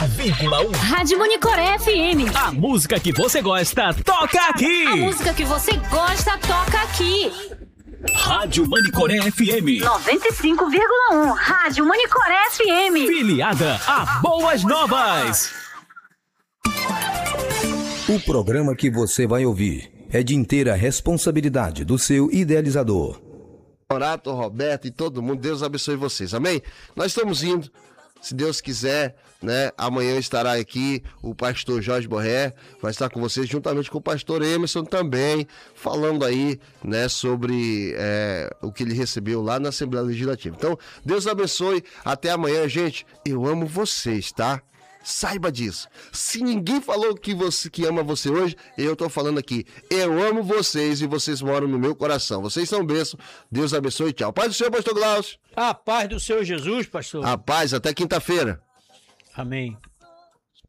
90,1. Rádio Monicoré FM. A música que você gosta, toca aqui. A música que você gosta, toca aqui. Rádio Monicoré FM. 95,1. Rádio Monicoré FM. Filiada a Boas Novas. O programa que você vai ouvir é de inteira responsabilidade do seu idealizador. Horato, Roberto e todo mundo, Deus abençoe vocês, amém? Nós estamos indo, se Deus quiser, né? Amanhã estará aqui o pastor Jorge Borré, vai estar com vocês juntamente com o pastor Emerson também, falando aí, né, sobre o que ele recebeu lá na Assembleia Legislativa. Então, Deus abençoe, até amanhã, gente. Eu amo vocês, tá? Saiba disso. Se ninguém falou que ama você hoje, eu tô falando aqui. Eu amo vocês e vocês moram no meu coração. Vocês são bênçãos. Deus abençoe. Tchau. Paz do Senhor, pastor Glaucio. A paz do Senhor Jesus, pastor. A paz. Até quinta-feira. Amém.